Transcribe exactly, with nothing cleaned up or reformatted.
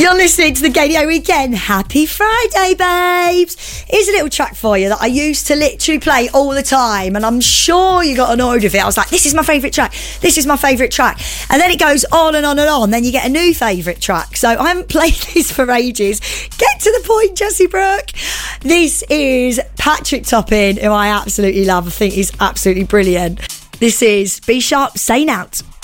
You're listening to the Gadio Weekend. Happy Friday, babes. Here's a little track for you that I used to literally play all the time, and I'm sure you got annoyed with it. I was like, this is my favourite track. This is my favourite track. And then it goes on and on and on. Then you get a new favourite track. So I haven't played this for ages. Get to the point, Jessie Brooke. This is Patrick Topping, who I absolutely love. I think he's absolutely brilliant. This is B Sharp, Saying Out.